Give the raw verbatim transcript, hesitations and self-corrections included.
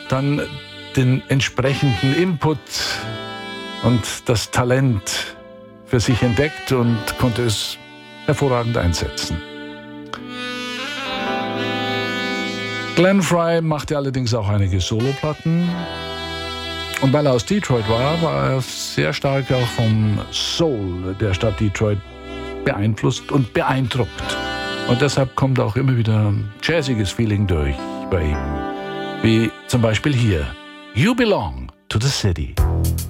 dann den entsprechenden Input und das Talent für sich entdeckt und konnte es hervorragend einsetzen. Glenn Frey machte allerdings auch einige Soloplatten. Und weil er aus Detroit war, war er sehr stark auch vom Soul der Stadt Detroit beeinflusst und beeindruckt. Und deshalb kommt auch immer wieder ein jazziges Feeling durch bei ihm. Wie zum Beispiel hier. You Belong to the City.